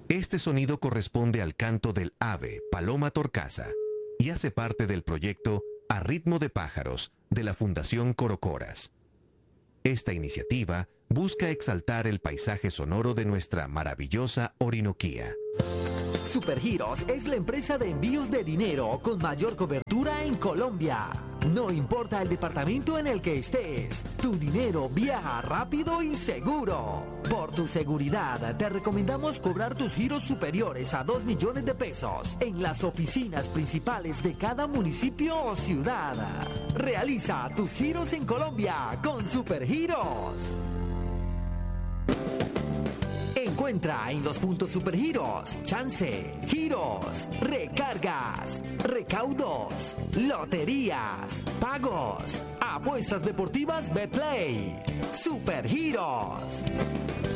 Este sonido corresponde al canto del ave Paloma Torcaza y hace parte del proyecto A Ritmo de Pájaros de la Fundación Corocoras. Esta iniciativa busca exaltar el paisaje sonoro de nuestra maravillosa Orinoquía. Supergiros es la empresa de envíos de dinero con mayor cobertura en Colombia. No importa el departamento en el que estés, tu dinero viaja rápido y seguro. Por tu seguridad, te recomendamos cobrar tus giros superiores a 2 millones de pesos en las oficinas principales de cada municipio o ciudad. Realiza tus giros en Colombia con Supergiros. Encuentra en los puntos Supergiros chance, giros, recargas, recaudos, loterías, pagos, apuestas deportivas Betplay. Supergiros.